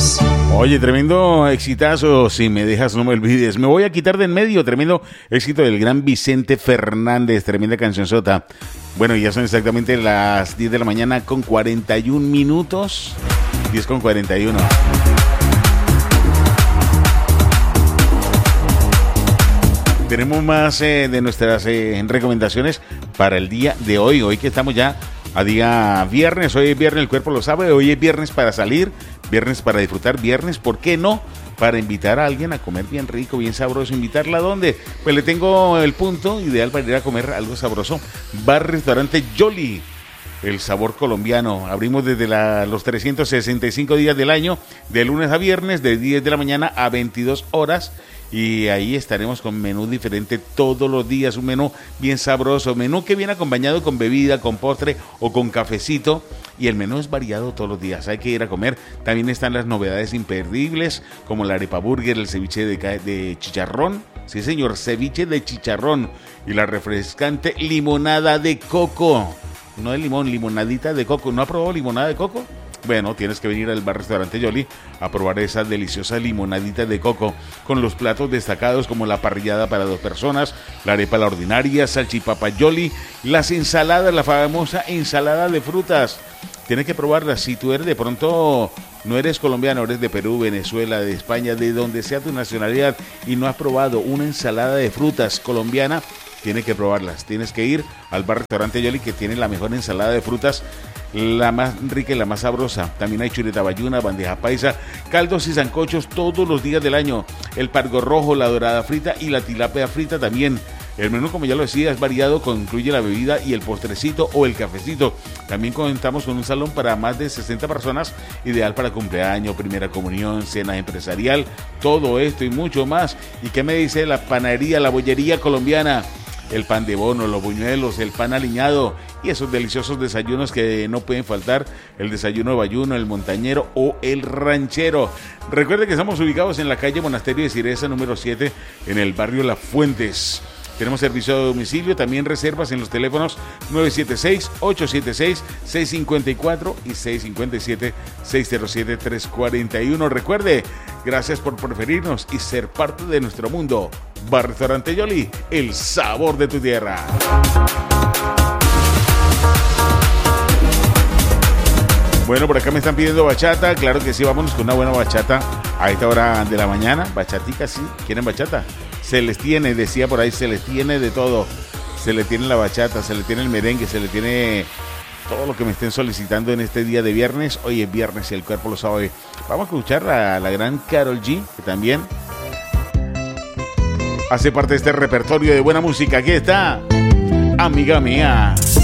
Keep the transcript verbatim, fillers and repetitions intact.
Dios. Oye, tremendo exitazo, si me dejas no me olvides. Me voy a quitar de en medio, tremendo éxito del gran Vicente Fernández, tremenda cancionzota. Bueno, ya son exactamente las diez de la mañana con cuarenta y un minutos. diez con cuarenta y uno. Tenemos más eh, de nuestras eh, recomendaciones para el día de hoy. Hoy que estamos ya a día viernes. Hoy es viernes, el cuerpo lo sabe. Hoy es viernes para salir, viernes para disfrutar, viernes, ¿por qué no? Para invitar a alguien a comer bien rico, bien sabroso. ¿Invitarla a dónde? Pues le tengo el punto ideal para ir a comer algo sabroso. Bar Restaurante Yoli. El sabor colombiano. Abrimos desde la, los trescientos sesenta y cinco días del año, de lunes a viernes, de diez de la mañana a veintidós horas. Y ahí estaremos con menú diferente todos los días, un menú bien sabroso, menú que viene acompañado con bebida, con postre o con cafecito, y el menú es variado todos los días, hay que ir a comer. También están las novedades imperdibles, como la arepa burger, el ceviche de, de chicharrón, sí señor, ceviche de chicharrón, y la refrescante limonada de coco, no de limón, limonadita de coco. ¿No ha probado limonada de coco? Bueno, tienes que venir al Bar Restaurante Yoli a probar esa deliciosa limonadita de coco con los platos destacados como la parrillada para dos personas, la arepa la ordinaria, salchipapa Yoli, las ensaladas, la famosa ensalada de frutas. Tienes que probarlas. Si tú eres de pronto, no eres colombiano, eres de Perú, Venezuela, de España, de donde sea tu nacionalidad y no has probado una ensalada de frutas colombiana, tienes que probarlas. Tienes que ir al Bar Restaurante Yoli, que tiene la mejor ensalada de frutas, la más rica y la más sabrosa. También hay chuleta bayuna, bandeja paisa, caldos y sancochos todos los días del año. El pargo rojo, la dorada frita y la tilapia frita también. El menú, como ya lo decía, es variado, incluye la bebida y el postrecito o el cafecito. También contamos con un salón para más de sesenta personas, ideal para cumpleaños, primera comunión, cena empresarial, todo esto y mucho más. ¿Y qué me dice la panadería, la bollería colombiana? El pan de bono, los buñuelos, el pan aliñado y esos deliciosos desayunos que no pueden faltar, el desayuno bayuno, el montañero o el ranchero. Recuerde que estamos ubicados en la calle Monasterio de Ciresa número siete, en el barrio Las Fuentes. Tenemos servicio de domicilio, también reservas en los teléfonos nueve siete seis, ocho siete seis, seis cinco cuatro y seis cinco siete, seis cero siete, tres cuatro uno. Recuerde, gracias por preferirnos y ser parte de nuestro mundo. Bar Restaurante Yoli, el sabor de tu tierra. Bueno, por acá me están pidiendo bachata. Claro que sí, vámonos con una buena bachata a esta hora de la mañana. Bachatica, sí. ¿Quieren bachata? Se les tiene, decía por ahí, se les tiene de todo. Se les tiene la bachata, se les tiene el merengue, se les tiene todo lo que me estén solicitando en este día de viernes. Hoy es viernes y el cuerpo lo sabe. Vamos a escuchar a la gran Karol G, que también hace parte de este repertorio de buena música. Aquí está, amiga mía.